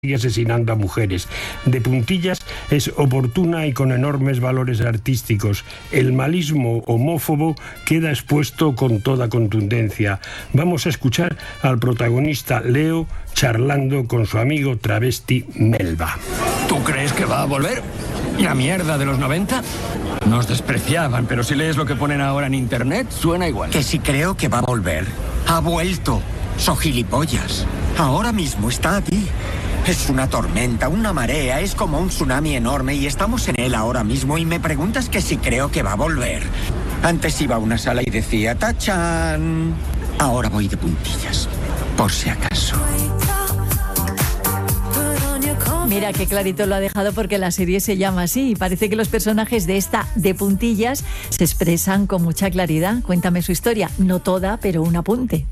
y asesinando a mujeres. De puntillas es oportuna y con enormes valores artísticos. El malismo homófobo queda expuesto con toda contundencia. Vamos a escuchar al protagonista Leo charlando con su amigo travesti Melba. ¿Tú crees que va a volver? ¿La mierda de los 90? Nos despreciaban, pero si lees lo que ponen ahora en internet, suena igual. Que si creo que va a volver. Ha vuelto. So gilipollas. Ahora mismo está aquí. Es una tormenta, una marea, es como un tsunami enorme y estamos en él ahora mismo y me preguntas que si creo que va a volver. Antes iba a una sala y decía ¡tachán! Ahora voy de puntillas, por si acaso. Mira qué clarito lo ha dejado porque la serie se llama así y parece que los personajes de esta de puntillas se expresan con mucha claridad. Cuéntame su historia, no toda, pero un apunte.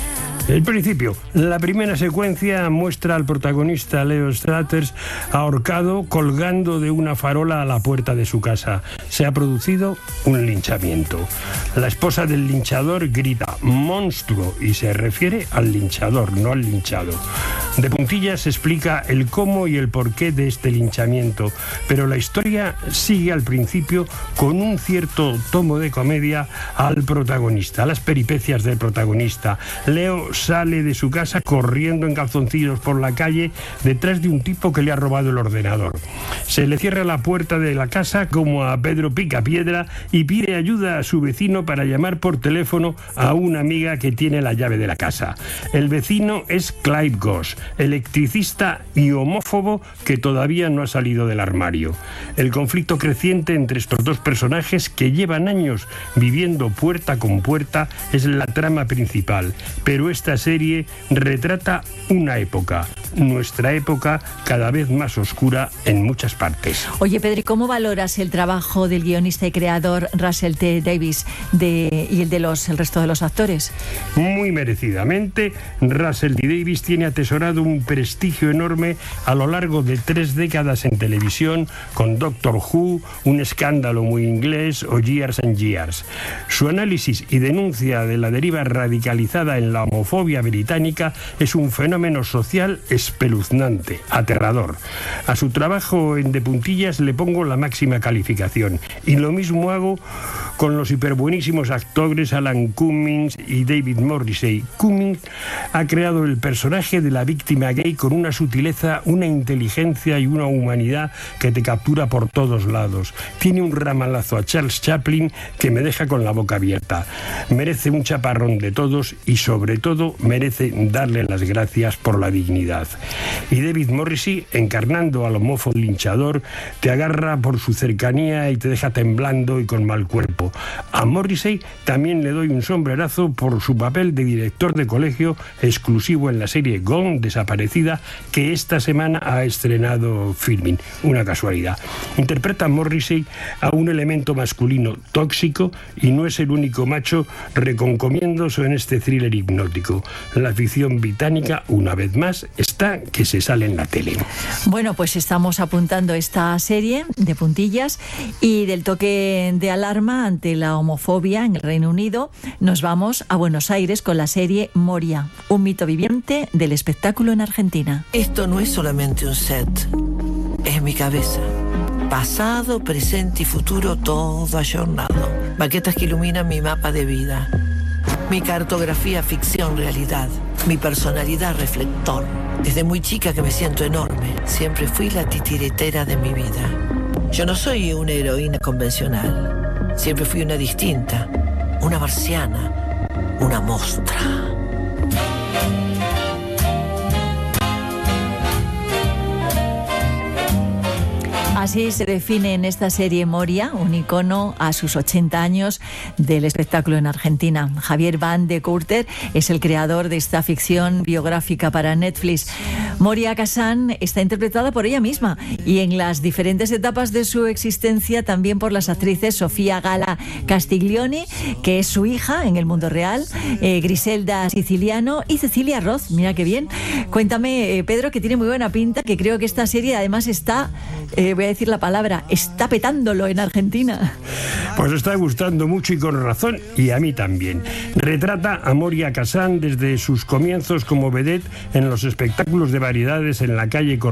El principio. La primera secuencia muestra al protagonista Leo Strathers ahorcado colgando de una farola a la puerta de su casa. Se ha producido un linchamiento. La esposa del linchador grita ¡monstruo! Y se refiere al linchador, no al linchado. De puntillas se explica el cómo y el porqué de este linchamiento, pero la historia sigue al principio con un cierto tomo de comedia al protagonista, las peripecias del protagonista. Leo sale de su casa corriendo en calzoncillos por la calle detrás de un tipo que le ha robado el ordenador. Se le cierra la puerta de la casa como a Pedro Picapiedra y pide ayuda a su vecino para llamar por teléfono a una amiga que tiene la llave de la casa. El vecino es Clive Goss, electricista y homófobo que todavía no ha salido del armario. El conflicto creciente entre estos dos personajes que llevan años viviendo puerta con puerta es la trama principal, pero esta serie retrata una época, nuestra época, cada vez más oscura en muchas partes. Oye, Pedro, ¿cómo valoras el trabajo del guionista y creador Russell T. Davies y el resto de los actores? Muy merecidamente, Russell T. Davies tiene atesorado un prestigio enorme a lo largo de 3 décadas en televisión con Doctor Who, Un escándalo muy inglés o Years and Years. Su análisis y denuncia de la deriva radicalizada en la homofobia británica es un fenómeno social espeluznante, aterrador. A su trabajo en De puntillas le pongo la máxima calificación y lo mismo hago con los hiperbuenísimos actores Alan Cummings y David Morrissey. Cummings ha creado el personaje de la víctima gay con una sutileza, una inteligencia y una humanidad que te captura por todos lados. Tiene un ramalazo a Charles Chaplin que me deja con la boca abierta. Merece un chaparrón de todos y sobre todo merece darle las gracias por la dignidad. Y David Morrissey, encarnando al homófobo linchador, te agarra por su cercanía y te deja temblando y con mal cuerpo. A Morrissey también le doy un sombrerazo por su papel de director de colegio exclusivo en la serie Gone, desaparecida, que esta semana ha estrenado Filmin. Una casualidad. Interpreta a Morrissey a un elemento masculino tóxico y no es el único macho reconcomiéndose en este thriller hipnótico. La ficción británica, una vez más, está que se sale en la tele. Bueno, pues estamos apuntando esta serie de puntillas y del toque de alarma ante la homofobia en el Reino Unido. Nos vamos a Buenos Aires con la serie Moria, un mito viviente del espectáculo en Argentina. Esto no es solamente un set, es mi cabeza. Pasado, presente y futuro, todo ayornado. Maquetas que iluminan mi mapa de vida. Mi cartografía, ficción, realidad. Mi personalidad, reflector. Desde muy chica que me siento enorme. Siempre fui la titiritera de mi vida. Yo no soy una heroína convencional. Siempre fui una distinta. Una marciana. Una mostra. Así se define en esta serie Moria, un icono a sus 80 años del espectáculo en Argentina. Javier Van de Courter es el creador de esta ficción biográfica para Netflix. Moria Kazan está interpretada por ella misma y en las diferentes etapas de su existencia también por las actrices Sofía Gala Castiglioni, que es su hija en el mundo real, Griselda Siciliano y Cecilia Roth. Mira qué bien. Cuéntame, Pedro, que tiene muy buena pinta, que creo que esta serie además está, voy a decir la palabra, está petándolo en Argentina. Pues está gustando mucho y con razón, y a mí también. Retrata a Moria Kazan desde sus comienzos como vedette en los espectáculos de variedades en la calle